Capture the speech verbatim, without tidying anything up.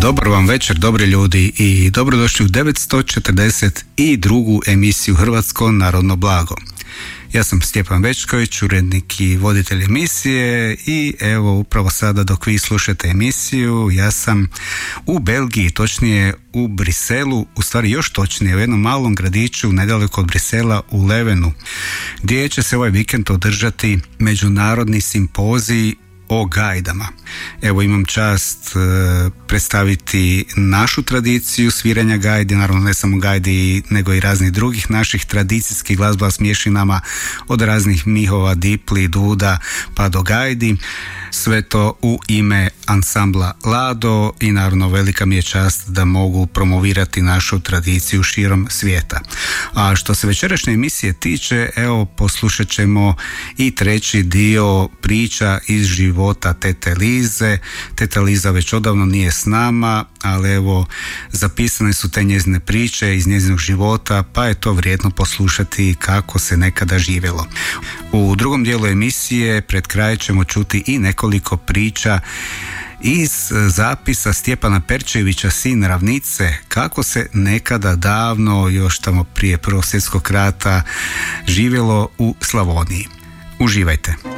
Dobar vam večer, dobri ljudi, i dobrodošli u devetsto četrdeset drugu emisiju Hrvatsko narodno blago. Ja sam Stjepan Večković, urednik i voditelj emisije, i evo upravo sada dok vi slušate emisiju ja sam u Belgiji, točnije u Briselu, u stvari još točnije u jednom malom gradiću nedaleko od Brisela u Levenu, gdje će se ovaj vikend održati međunarodni simpozij o gajdama. Evo imam čast e, predstaviti našu tradiciju sviranja gajdi, naravno ne samo gajdi nego i raznih drugih naših tradicijskih glazba s mješinama, od raznih mihova, dipli, duda pa do gajdi. Sve to u ime ansambla Lado i naravno velika mi je čast da mogu promovirati našu tradiciju širom svijeta. A što se večerašnje emisije tiče, evo poslušat ćemo i treći dio priča iz života Tete Lize. Teta Liza već odavno nije s nama, ali evo zapisane su te njezine priče iz njezinog života, pa je to vrijedno poslušati kako se nekada živjelo. U drugom dijelu emisije pred kraj ćemo čuti i nekoliko priča iz zapisa Stjepana Perčevića, Sin ravnice, kako se nekada davno, još tamo prije Prvog svjetskog rata, živjelo u Slavoniji. Uživajte!